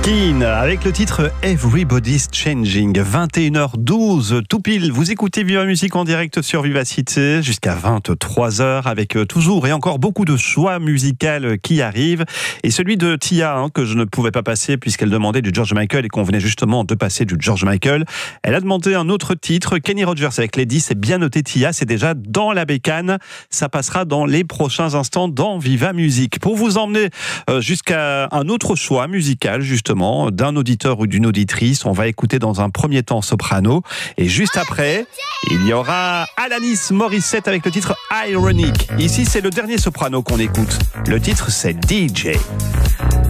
Måneskin avec le titre Everybody's Changing. 21h12 tout pile. Vous écoutez Viva Musique en direct sur Vivacité jusqu'à 23h avec toujours et encore beaucoup de choix musicaux qui arrivent. Et celui de Tia que je ne pouvais pas passer puisqu'elle demandait du George Michael et qu'on venait justement de passer du George Michael. Elle a demandé un autre titre, Kenny Rogers avec Lady. C'est bien noté Tia, c'est déjà dans la bécane. Ça passera dans les prochains instants dans Viva Musique. Pour vous emmener jusqu'à un autre choix musical justement d'un auditeur ou d'une auditrice. On va écouter dans un premier temps Soprano et juste après il y aura Alanis Morissette avec le titre Ironic. Ici c'est le dernier Soprano qu'on écoute. Le titre c'est DJ.